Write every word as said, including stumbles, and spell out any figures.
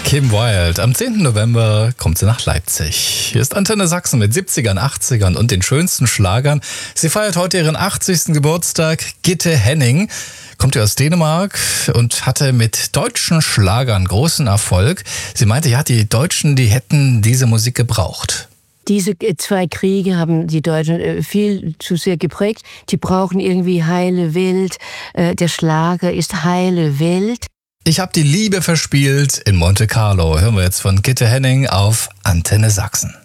Kim Wilde. Am zehnten November kommt sie nach Leipzig. Hier ist Antenne Sachsen mit siebzigern, achtzigern und den schönsten Schlagern. Sie feiert heute ihren achtzigsten Geburtstag. Gitte Henning kommt aus Dänemark und hatte mit deutschen Schlagern großen Erfolg. Sie meinte, ja, die Deutschen, die hätten diese Musik gebraucht. Diese zwei Kriege haben die Deutschen viel zu sehr geprägt. Die brauchen irgendwie heile Welt. Der Schlager ist heile Welt. Ich habe die Liebe verspielt in Monte Carlo. Hören wir jetzt von Gitte Henning auf Antenne Sachsen.